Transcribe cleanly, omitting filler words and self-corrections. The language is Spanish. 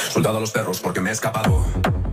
Soltado a los perros porque me he escapado.